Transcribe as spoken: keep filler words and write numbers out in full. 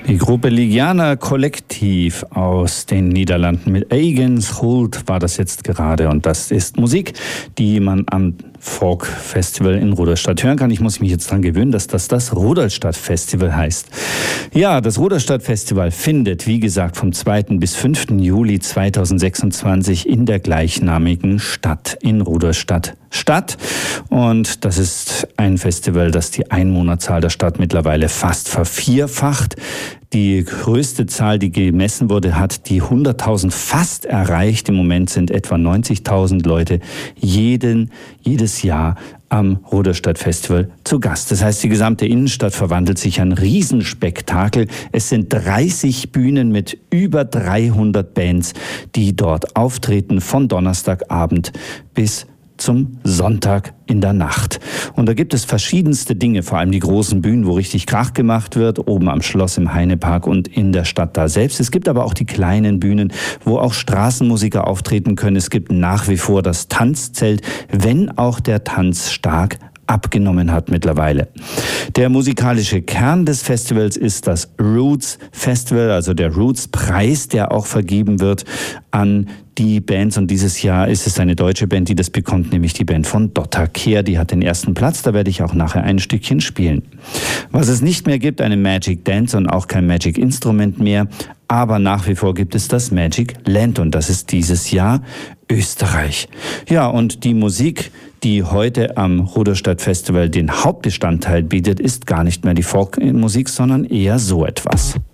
Die Gruppe Ligiana Kollektiv aus den Niederlanden mit Eigens Huld war das jetzt gerade, und das ist Musik, die man am Folk Festival in Rudolstadt hören kann. Ich muss mich jetzt daran gewöhnen, dass das das Rudolstadt Festival heißt. Ja, das Rudolstadt Festival findet, wie gesagt, vom zweiten bis fünften Juli zweitausendsechsundzwanzig in der gleichnamigen Stadt in Rudolstadt statt. Und das ist ein Festival, das die Einwohnerzahl der Stadt mittlerweile fast vervierfacht. Die größte Zahl, die gemessen wurde, hat die hunderttausend fast erreicht. Im Moment sind etwa neunzigtausend Leute jeden, jedes Jahr am Rudolstadt Festival zu Gast. Das heißt, die gesamte Innenstadt verwandelt sich in ein Riesenspektakel. Es sind dreißig Bühnen mit über dreihundert Bands, die dort auftreten, von Donnerstagabend bis zum Sonntag in der Nacht. Und da gibt es verschiedenste Dinge, vor allem die großen Bühnen, wo richtig Krach gemacht wird, oben am Schloss im Heinepark und in der Stadt da selbst. Es gibt aber auch die kleinen Bühnen, wo auch Straßenmusiker auftreten können. Es gibt nach wie vor das Tanzzelt, wenn auch der Tanz stark abgenommen hat mittlerweile. Der musikalische Kern des Festivals ist das Roots Festival, also der Roots Preis, der auch vergeben wird an die Bands. Und dieses Jahr ist es eine deutsche Band, die das bekommt, nämlich die Band von Dotta Kehr. Die hat den ersten Platz, da werde ich auch nachher ein Stückchen spielen. Was es nicht mehr gibt, eine Magic Dance und auch kein Magic Instrument mehr, aber nach wie vor gibt es das Magic Land, und das ist dieses Jahr Österreich. Ja, und die Musik, die heute am Rudolstadt Festival den Hauptbestandteil bietet, ist gar nicht mehr die Folkmusik, sondern eher so etwas.